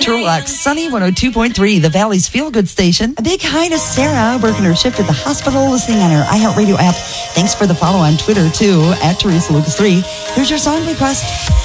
Turlock, Sunny 102.3, the Valley's feel-good station. A big hi to Sarah, working her shift at the hospital, listening on our iHeartRadio app. Thanks for the follow on Twitter, too, at Teresa Lucas 3. Here's your song request.